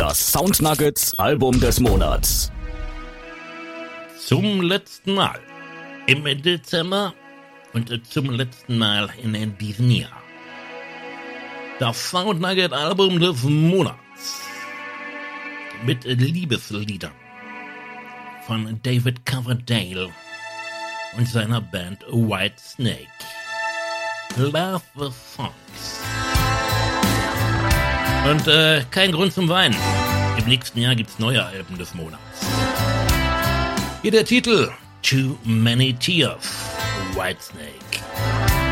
Das Soundnuggets Album des Monats. Zum letzten Mal im Dezember und zum letzten Mal in diesem Jahr. Das Soundnugget Album des Monats mit Liebesliedern von David Coverdale und seiner Band Whitesnake. Love the Songs. Und kein Grund zum Weinen. Im nächsten Jahr gibt's neue Alben des Monats. Hier der Titel Too Many Tears, Whitesnake.